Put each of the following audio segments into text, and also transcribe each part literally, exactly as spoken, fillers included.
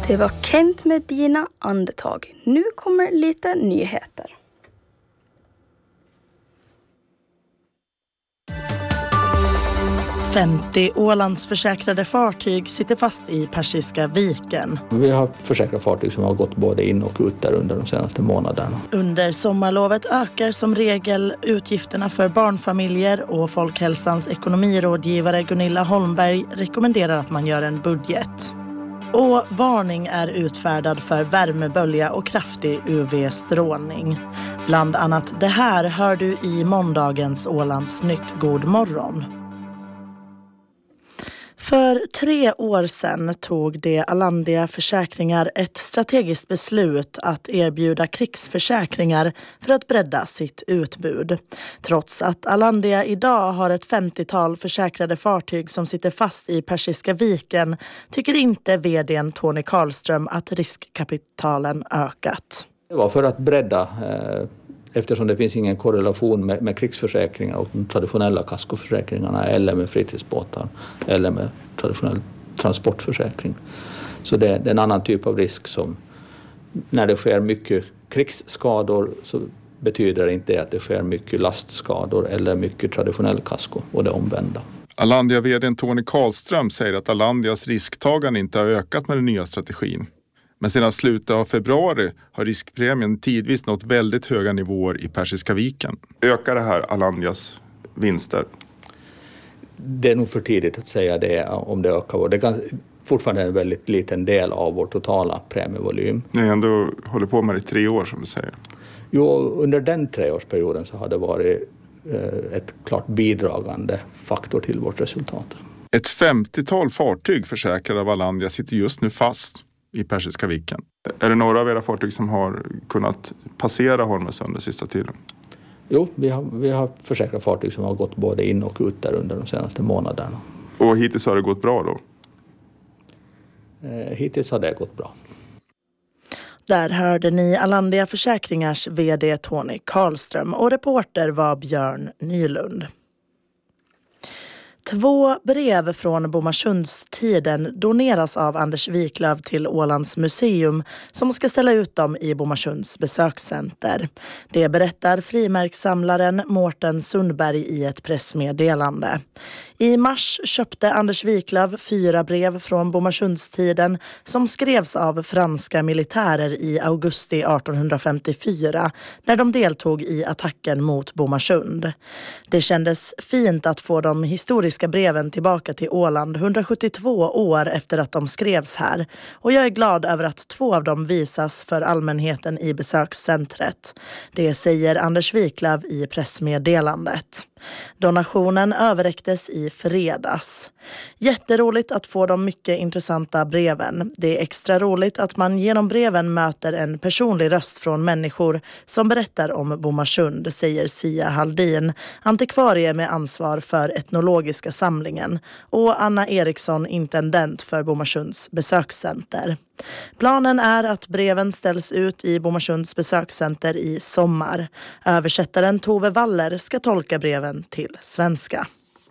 Det var Kent med dina andetag. Nu kommer lite nyheter. femtio Ålandsförsäkrade fartyg sitter fast i Persiska viken. Vi har försäkrat fartyg som har gått både in och ut där under de senaste månaderna. Under sommarlovet ökar som regel utgifterna för barnfamiljer och Folkhälsans ekonomirådgivare Gunilla Holmberg rekommenderar att man gör en budget. Och varning är utfärdad för värmebölja och kraftig U V-strålning. Bland annat det här hör du i måndagens Ålandsnytt. God morgon. För tre år sedan tog det Alandia Försäkringar ett strategiskt beslut att erbjuda krigsförsäkringar för att bredda sitt utbud. Trots att Alandia idag har ett femtiotal försäkrade fartyg som sitter fast i Persiska viken tycker inte vdn Tony Karlström att riskkapitalen ökat. Det var för att bredda, eh, eftersom det finns ingen korrelation med, med krigsförsäkringar och de traditionella kaskoförsäkringarna eller med fritidsbåtar eller med traditionell transportförsäkring. Så det, det är en annan typ av risk som när det sker mycket krigsskador så betyder det inte att det sker mycket lastskador eller mycket traditionell kasko och det omvända. Alandia-vdn Tony Karlström säger att Alandias risktagande inte har ökat med den nya strategin. Men sedan slutet av februari har riskpremien tidvis nått väldigt höga nivåer i Persiska viken. Ökar det här Alandias vinster? Det är nog för tidigt att säga det om det ökar. Det kan fortfarande en väldigt liten del av vår totala premievolym. Ni har ändå hållit på med det i tre år som du säger. Jo, under den treårsperioden så har det varit ett klart bidragande faktor till vårt resultat. Ett femtiotal fartyg försäkrade av Alandia sitter just nu fast i Persiska viken. Är det några av era fartyg som har kunnat passera Holmesund den sista tiden? Jo, vi har, vi har försäkrat fartyg som har gått både in och ut där under de senaste månaderna. Och hittills har det gått bra då? Eh, hittills har det gått bra. Där hörde ni Alandia Försäkringars vd Tony Karlström och reporter var Björn Nylund. Två brev från Bomarsundstiden doneras av Anders Wiklöf till Ålands museum som ska ställa ut dem i Bomarsunds besökscenter. Det berättar frimärkssamlaren Mårten Sundberg i ett pressmeddelande. I mars köpte Anders Wiklöf fyra brev från Bomarsundstiden som skrevs av franska militärer i augusti arton femtiofyra när de deltog i attacken mot Bomarsund. Det kändes fint att få de historiska breven tillbaka till Åland hundrasjuttiotvå år efter att de skrevs här och jag är glad över att två av dem visas för allmänheten i besökscentret. Det säger Anders Wiklöf i pressmeddelandet. Donationen överräcktes i fredags. Jätteroligt att få de mycket intressanta breven. Det är extra roligt att man genom breven möter en personlig röst från människor som berättar om Bomarsund, säger Sia Haldin, antikvarie med ansvar för etnologiska samlingen, och Anna Eriksson, intendent för Bomarsunds besökscenter. Planen är att breven ställs ut i Bomarsunds besökscenter i sommar. Översättaren Tove Waller ska tolka breven till svenska.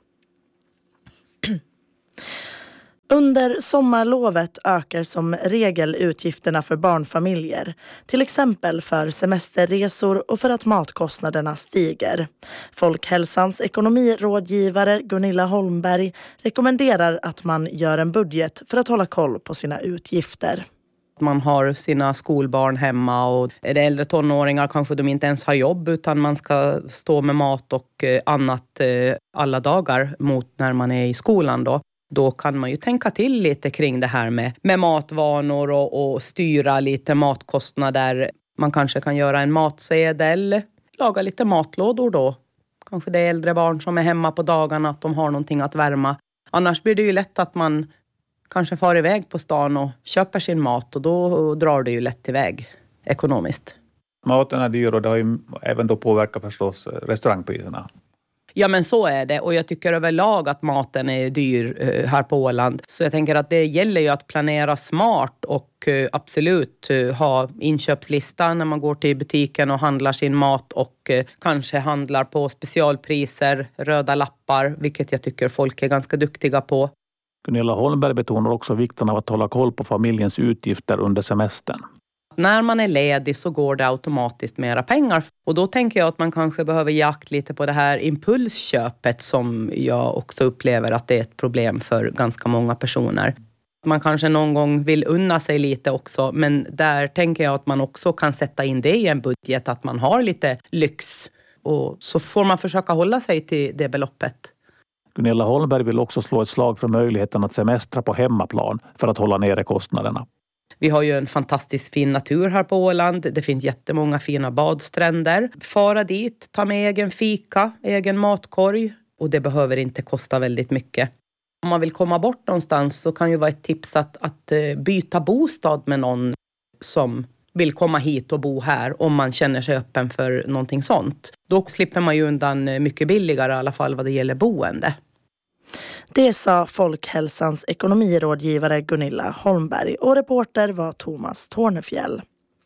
Under sommarlovet ökar som regel utgifterna för barnfamiljer, till exempel för semesterresor och för att matkostnaderna stiger. Folkhälsans ekonomirådgivare Gunilla Holmberg rekommenderar att man gör en budget för att hålla koll på sina utgifter. Man har sina skolbarn hemma och är det äldre tonåringar kanske de inte ens har jobb utan man ska stå med mat och annat alla dagar mot när man är i skolan då. Då kan man ju tänka till lite kring det här med, med matvanor och, och styra lite matkostnader. Man kanske kan göra en matsedel, laga lite matlådor då. Kanske det är äldre barn som är hemma på dagarna att de har någonting att värma. Annars blir det ju lätt att man kanske far iväg på stan och köper sin mat och då drar det ju lätt iväg ekonomiskt. Maten är dyr och det har ju även då påverkat förstås restaurangpriserna. Ja men så är det och jag tycker överlag att maten är dyr uh, här på Åland. Så jag tänker att det gäller ju att planera smart och uh, absolut uh, ha inköpslistan när man går till butiken och handlar sin mat och uh, kanske handlar på specialpriser, röda lappar, vilket jag tycker folk är ganska duktiga på. Gunilla Holmberg betonar också vikten av att hålla koll på familjens utgifter under semestern. När man är ledig så går det automatiskt mera pengar. Och då tänker jag att man kanske behöver jakt lite på det här impulsköpet som jag också upplever att det är ett problem för ganska många personer. Man kanske någon gång vill unna sig lite också, men där tänker jag att man också kan sätta in det i en budget, att man har lite lyx. Och så får man försöka hålla sig till det beloppet. Gunilla Holmberg vill också slå ett slag för möjligheten att semestra på hemmaplan för att hålla nere kostnaderna. Vi har ju en fantastiskt fin natur här på Åland. Det finns jättemånga fina badstränder. Fara dit, ta med egen fika, egen matkorg. Och det behöver inte kosta väldigt mycket. Om man vill komma bort någonstans så kan ju vara ett tips att, att byta bostad med någon som vill komma hit och bo här, om man känner sig öppen för någonting sånt. Då slipper man ju undan mycket billigare i alla fall vad det gäller boende. Det sa Folkhälsans ekonomirådgivare Gunilla Holmberg och reporter var Thomas Tornefjäll.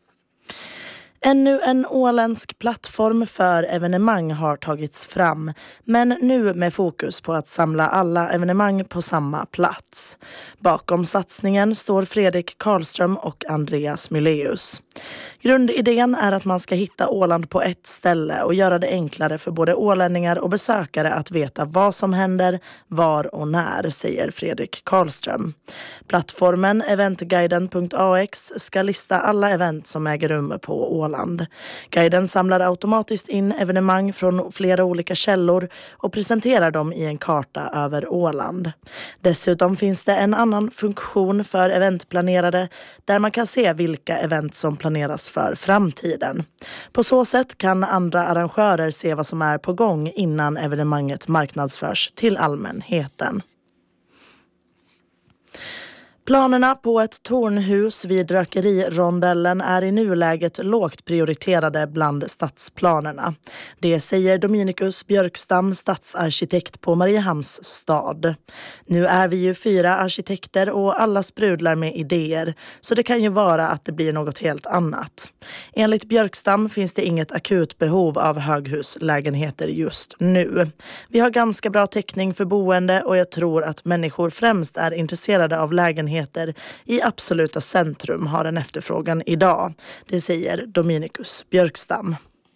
Ännu en åländsk plattform för evenemang har tagits fram, men nu med fokus på att samla alla evenemang på samma plats. Bakom satsningen står Fredrik Karlström och Andreas Myleus. Grundidén är att man ska hitta Åland på ett ställe och göra det enklare för både ålänningar och besökare att veta vad som händer, var och när, säger Fredrik Karlström. Plattformen eventguiden punkt a x ska lista alla event som äger rum på Åland. Guiden samlar automatiskt in evenemang från flera olika källor och presenterar dem i en karta över Åland. Dessutom finns det en annan funktion för eventplanerare där man kan se vilka event som planeras för framtiden. På så sätt kan andra arrangörer se vad som är på gång innan evenemanget marknadsförs till allmänheten. Planerna på ett tornhus vid Rökerirondellen är i nuläget lågt prioriterade bland stadsplanerna. Det säger Dominikus Björkstam, stadsarkitekt på Mariehamns stad. Nu är vi ju fyra arkitekter och alla sprudlar med idéer, så det kan ju vara att det blir något helt annat. Enligt Björkstam finns det inget akut behov av höghuslägenheter just nu. Vi har ganska bra täckning för boende och jag tror att människor främst är intresserade av lägenheter i absoluta centrum har en efterfrågan idag. Det säger Dominikus Björkstam.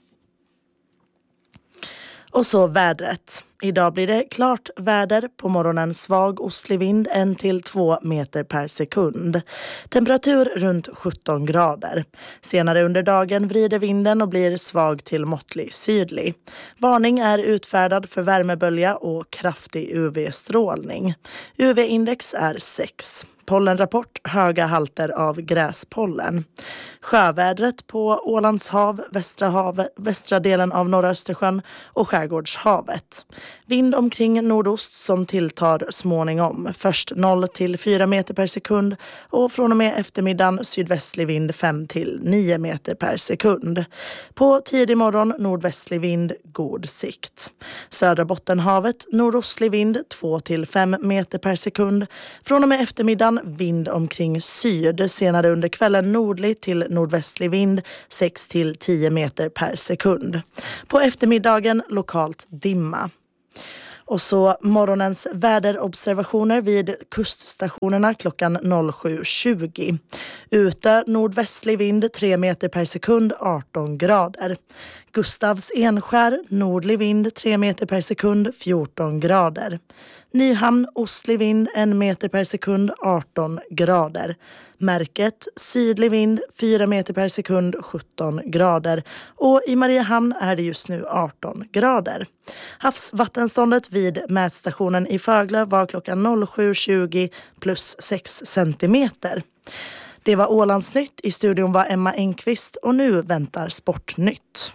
Och så vädret. Idag blir det klart väder, på morgonen svag ostlig vind en till två meter per sekund. Temperatur runt sjutton grader. Senare under dagen vrider vinden och blir svag till måttlig sydlig. Varning är utfärdad för värmebölja och kraftig U V-strålning. U V-index är sex. Pollenrapport, höga halter av gräspollen. Sjövädret på Ålands hav, västra, hav, västra delen av norra Östersjön och skärgårdshavet. Vind omkring nordost som tilltar småningom. Först noll till fyra meter per sekund och från och med eftermiddagen sydvästlig vind fem till nio meter per sekund. På tidig morgon nordvästlig vind, god sikt. Södra Bottenhavet, nordostlig vind två till fem meter per sekund. Från och med eftermiddagen vind omkring syd, senare under kvällen nordlig till nordvästlig vind sex till tio meter per sekund. På eftermiddagen lokalt dimma. Och så morgonens väderobservationer vid kuststationerna klockan sju tjugo. Ute nordvästlig vind tre meter per sekund, arton grader. Gustavs Enskär, nordlig vind tre meter per sekund, fjorton grader. Nyhamn, ostlig vind en meter per sekund, arton grader. Märket, sydlig vind fyra meter per sekund, sjutton grader. Och i Mariehamn är det just nu arton grader. Havsvattenståndet vid mätstationen i Föglö var klockan sju tjugo plus sex centimeter. Det var Ålandsnytt. I studion var Emma Engqvist och nu väntar Sportnytt.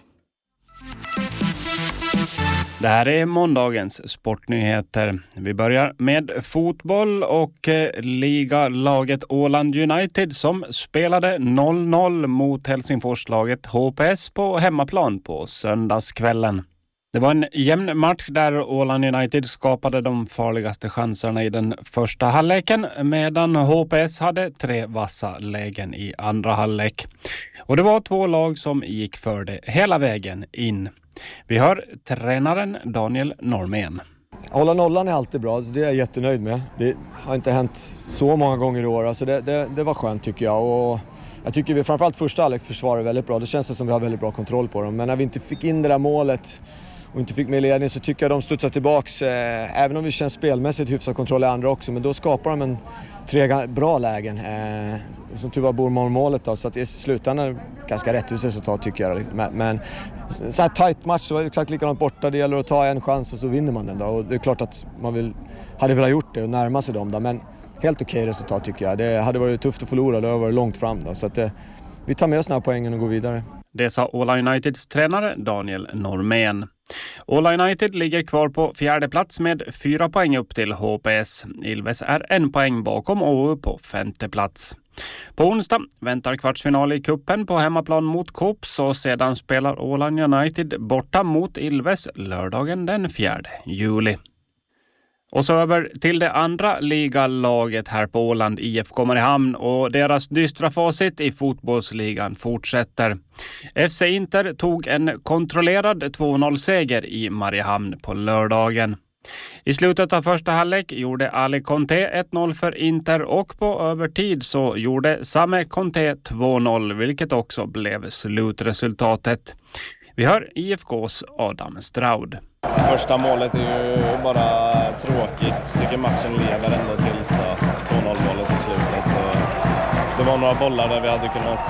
Det här är måndagens sportnyheter. Vi börjar med fotboll och ligalaget Åland United som spelade noll noll mot Helsingforslaget H P S på hemmaplan på söndagskvällen. Det var en jämn match där Åland United skapade de farligaste chanserna i den första halvleken medan H P S hade tre vassa lägen i andra halvlek. Och det var två lag som gick för det hela vägen in. Vi hör tränaren Daniel Normén. Hålla nollan är alltid bra, det är jag jättenöjd med. Det har inte hänt så många gånger i år, alltså det, det, det var skönt tycker jag. Och jag tycker vi framförallt första halvlek försvarar väldigt bra. Det känns som vi har väldigt bra kontroll på dem. Men när vi inte fick in det där målet och inte fick med ledning så tycker jag de studsar tillbaks. Eh, även om vi känns spelmässigt hyfsat kontroll i andra också. Men då skapar de en tre bra lägen. Eh, som tur var Bournemouth-målet då. Så att i slutändan ganska rättvist resultat tycker jag. Men, men så här tight match så var det exakt likadant borta. Det gäller att ta en chans och så vinner man den då. Och det är klart att man vill, hade velat gjort det och närma sig dem då. Men helt okej resultat tycker jag. Det hade varit tufft att förlora, det har varit långt fram då. Så att det, vi tar med oss den här poängen och går vidare. Det sa Åland Uniteds tränare Daniel Normén. Åland United ligger kvar på fjärde plats med fyra poäng upp till H P S. Ilves är en poäng bakom Å U på femte plats. På onsdag väntar kvartsfinal i kuppen på hemmaplan mot Kops och sedan spelar Åland United borta mot Ilves lördagen den fjärde juli. Och så över till det andra ligalaget här på Åland, I F K Mariehamn, och deras dystra facit i fotbollsligan fortsätter. F C Inter tog en kontrollerad två noll-seger i Mariehamn på lördagen. I slutet av första halvlek gjorde Ali Conte ett noll för Inter och på övertid så gjorde Same Conte två noll, vilket också blev slutresultatet. Vi hör I F K:s Adam Straud. Första målet är ju bara tråkigt. Tycker matchen lever ändå tills två noll-målet i slutet. Det var några bollar där vi hade kunnat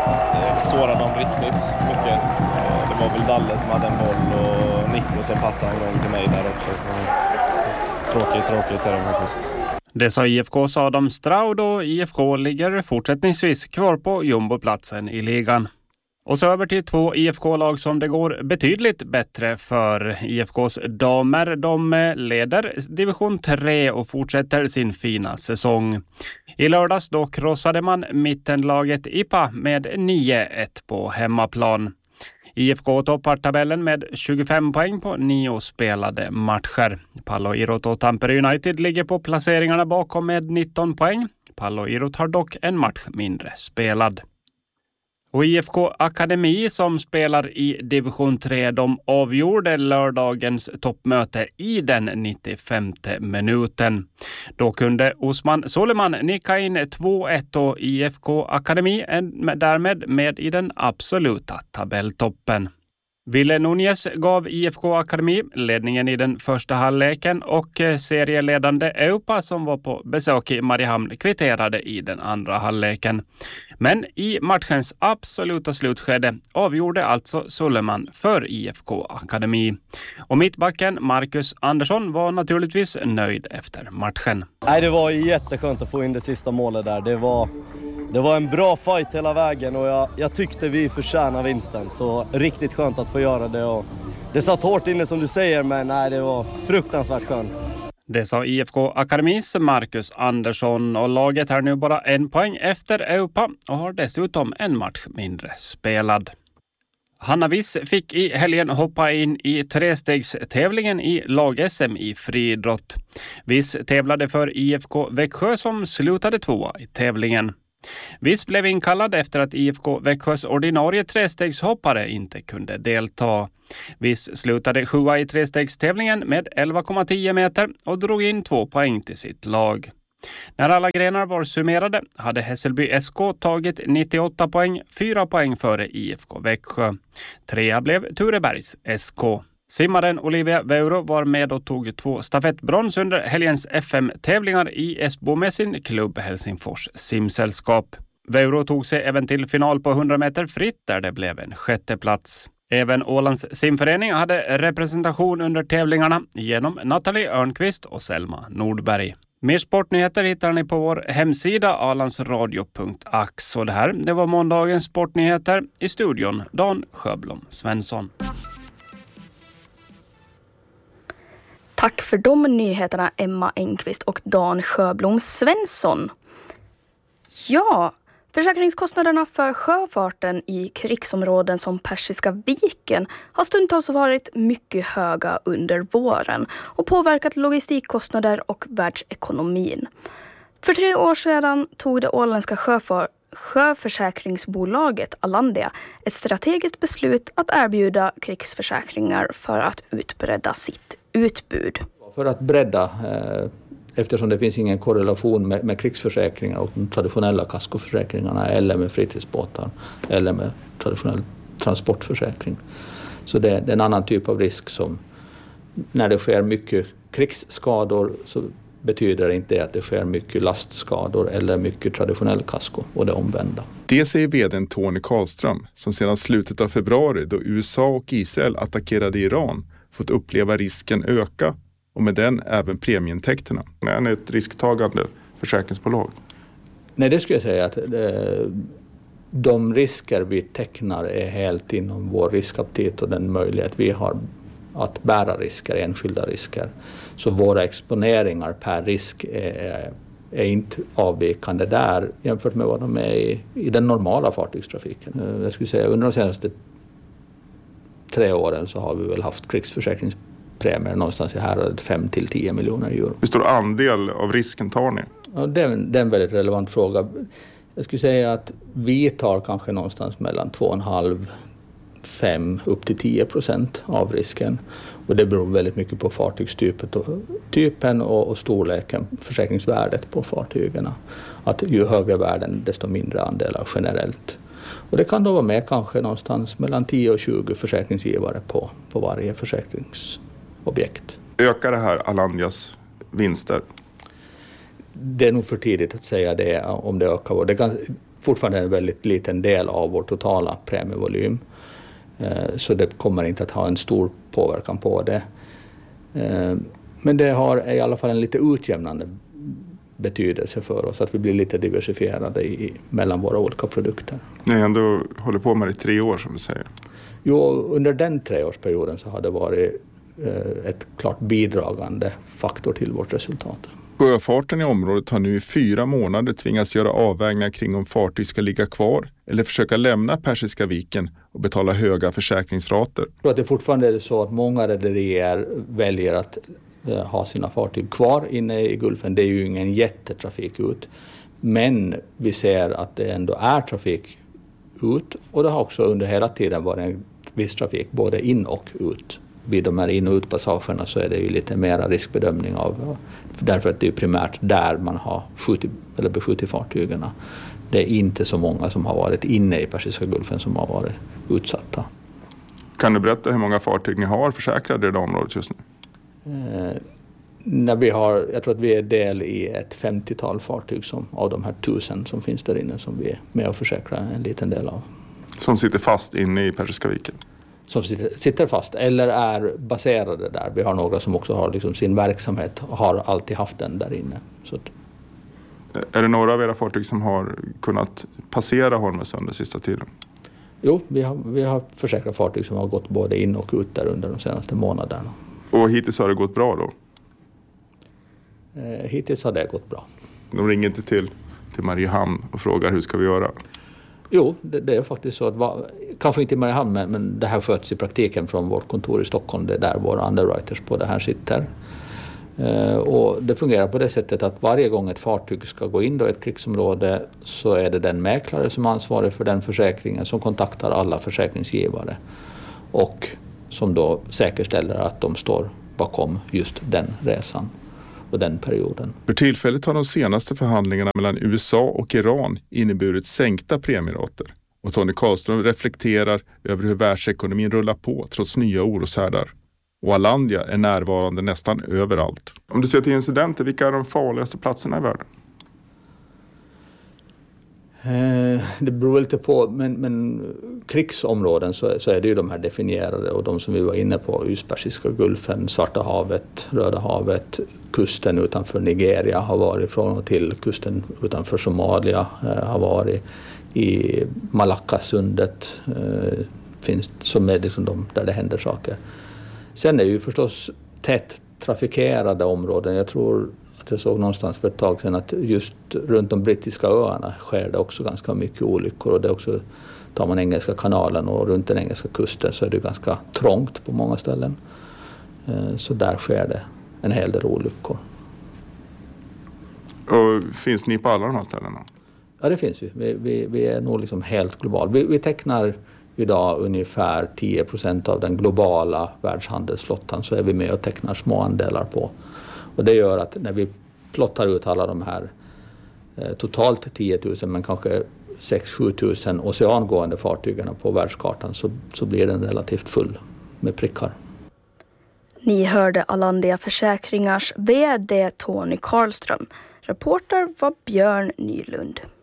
såra dem riktigt mycket. Det var väl Dalle som hade en boll och Nico som passade en gång till mig där också. Så tråkigt, tråkigt är det faktiskt. Det sa I F K:s Adam Straud och I F K ligger fortsättningsvis kvar på jumboplatsen i ligan. Och så över till två I F K-lag som det går betydligt bättre för. I F K:s damer, de leder division tre och fortsätter sin fina säsong. I lördags då krossade man mittenlaget I P A med nio ett på hemmaplan. I F K toppar tabellen med tjugofem poäng på nio spelade matcher. Pallo Irot och Tampere United ligger på placeringarna bakom med nitton poäng. Pallo Irot har dock en match mindre spelad. Och I F K Akademi som spelar i division tre, de avgjorde lördagens toppmöte i den nittiofemte minuten. Då kunde Osman Soleman nicka in två ett och I F K Akademi är därmed med i den absoluta tabelltoppen. Ville Núñez gav I F K Akademi ledningen i den första halvleken och serieledande Eupa som var på besök i Mariehamn kvitterade i den andra halvleken. Men i matchens absoluta slutskede avgjorde alltså Suleman för I F K Akademi. Och mittbacken Marcus Andersson var naturligtvis nöjd efter matchen. Nej, det var jätteskönt att få in det sista målet där. Det var, det var en bra fight hela vägen och jag, jag tyckte vi förtjänade vinsten. Så riktigt skönt att få göra det. Och det satt hårt inne som du säger, men nej, det var fruktansvärt skönt. Det sa I F K Akademis Marcus Andersson och laget är nu bara en poäng efter Eupa och har dessutom en match mindre spelad. Hanna Wiss fick i helgen hoppa in i trestegstävlingen i lag-S M i friidrott. Wiss tävlade för I F K Växjö som slutade tvåa i tävlingen. Wiss blev inkallad efter att I F K Växjös ordinarie trestegshoppare inte kunde delta. Wiss slutade sjua i trestegstävlingen med elva komma tio meter och drog in två poäng till sitt lag. När alla grenar var summerade hade Hässelby S K tagit nittioåtta poäng, fyra poäng före I F K Växjö. Trea blev Turebergs S K. Simmaren Olivia Veuro var med och tog två stafettbrons under helgens F M-tävlingar i Esbo med sin klubb Helsingfors simsällskap. Veuro tog sig även till final på hundra meter fritt där det blev en sjätte plats. Även Ålands simförening hade representation under tävlingarna genom Nathalie Örnqvist och Selma Nordberg. Mer sportnyheter hittar ni på vår hemsida alandsradio punkt ax. Och det här, det var måndagens sportnyheter. I studion Dan Sjöblom Svensson. Tack för de nyheterna, Emma Engqvist och Dan Sjöblom Svensson. Ja, försäkringskostnaderna för sjöfarten i krigsområden som Persiska viken har stundtals varit mycket höga under våren och påverkat logistikkostnader och världsekonomin. För tre år sedan tog det åländska sjöfar- sjöförsäkringsbolaget Alandia ett strategiskt beslut att erbjuda krigsförsäkringar för att utbredda sitt utbud. för att bredda, eh, eftersom det finns ingen korrelation med, med krigsförsäkringar och de traditionella kaskoförsäkringarna eller med fritidsbåtar eller med traditionell transportförsäkring. Så det, det är en annan typ av risk som när det sker mycket krigsskador så betyder inte det att det sker mycket lastskador eller mycket traditionell kasko och det omvända. Det säger vdn Tony Karlström som sedan slutet av februari då U S A och Israel attackerade Iran fått uppleva risken öka och med den även premieintäkterna. Är ni ett risktagande försäkringsbolag? Nej, det skulle jag säga att eh, de risker vi tecknar är helt inom vår riskaptit och den möjlighet vi har att bära risker, enskilda risker. Så våra exponeringar per risk är, är inte avvikande där jämfört med vad de är i, i den normala fartygstrafiken. Jag skulle säga under de senaste tre åren så har vi väl haft krigsförsäkringspremier någonstans i häradet fem till tio miljoner euro. Hur stor andel av risken tar ni? Ja, det, är en, det är en väldigt relevant fråga. Jag skulle säga att vi tar kanske någonstans mellan två komma fem fem upp till tio procent av risken. Och det beror väldigt mycket på fartygstypen och, typen och, och storleken, försäkringsvärdet på fartygen. Att ju högre värden desto mindre andelar generellt. Och det kan då vara med kanske någonstans mellan tio och tjugo försäkringsgivare på, på varje försäkringsobjekt. Ökar det här Alandias vinster? Det är nog för tidigt att säga det om det ökar. Det kan fortfarande en väldigt liten del av vår totala premievolym. Så det kommer inte att ha en stor påverkan på det. Men det har i alla fall en lite utjämnande betydelse för oss. Att vi blir lite diversifierade i, mellan våra olika produkter. Ni har ändå hållit på med det i tre år som du säger. Jo, under den treårsperioden så har det varit ett klart bidragande faktor till vårt resultat. Sjöfarten i området har nu i fyra månader tvingats göra avvägningar kring om fartyg ska ligga kvar eller försöka lämna Persiska viken och betala höga försäkringsrater. Jag tror att det fortfarande är så att många rederier väljer att ha sina fartyg kvar inne i Gulfen. Det är ju ingen jättetrafik ut. Men vi ser att det ändå är trafik ut och det har också under hela tiden varit en viss trafik både in och ut. Vid de här in- och utpassagerna så är det ju lite mera riskbedömning av, därför att det är primärt där man har skjutit eller beskjutit fartygen. Det är inte så många som har varit inne i Persiska Gulfen som har varit utsatta. Kan du berätta hur många fartyg ni har försäkrade i det området just nu? Eh, när vi har, jag tror att vi är del i ett femtiotal fartyg som, av de här tusen som finns där inne som vi är med och försäkrar en liten del av. Som sitter fast inne i Persiska viken? Som sitter fast eller är baserade där. Vi har några som också har liksom sin verksamhet och har alltid haft den där inne. Så att... Är det några av era fartyg som har kunnat passera Hormuzsund sista tiden? Jo, vi har, vi har försäkrat fartyg som har gått både in och ut där under de senaste månaderna. Och hittills har det gått bra då? Eh, hittills har det gått bra. De ringer inte till, till Mariehamn och frågar hur ska vi göra? Jo, det, det är faktiskt så att, kanske inte i Mariehamn, men, men det här sköts i praktiken från vårt kontor i Stockholm. Det är där våra underwriters på det här sitter. Eh, och det fungerar på det sättet att varje gång ett fartyg ska gå in då i ett krigsområde så är det den mäklare som är ansvarig för den försäkringen som kontaktar alla försäkringsgivare. Och som då säkerställer att de står bakom just den resan och den perioden. För tillfället har de senaste förhandlingarna mellan U S A och Iran inneburit sänkta premierater. Och Tony Karlström reflekterar över hur världsekonomin rullar på trots nya oroshärdar. Och Alandia är närvarande nästan överallt. Om du ser till incidenter, vilka är de farligaste platserna i världen? Eh, det beror lite på, men, men krigsområden så, så är det ju de här definierade och de som vi var inne på, just Persiska Gulfen, Svarta havet, Röda havet, kusten utanför Nigeria har varit från och till, kusten utanför Somalia eh, har varit, i Malackasundet eh, finns som är liksom de där det händer saker. Sen är det ju förstås tätt trafikerade områden. Jag tror att jag såg någonstans för ett tag sedan att just runt de brittiska öarna sker det också ganska mycket olyckor. Och det är också, tar man Engelska kanalen och runt den engelska kusten så är det ganska trångt på många ställen. Så där sker det en hel del olyckor. Och finns ni på alla de här ställena? Ja, det finns vi. Vi, vi, vi är nog liksom helt globala. Vi, vi tecknar idag ungefär tio procent av den globala världshandelsflottan, så är vi med och tecknar små andelar på. Och det gör att när vi plottar ut alla de här eh, totalt tio tusen men kanske sex till sju tusen oceangående fartygen på världskartan, så, så blir den relativt full med prickar. Ni hörde Alandia Försäkringars V D Tony Karlström. Reporter var Björn Nylund.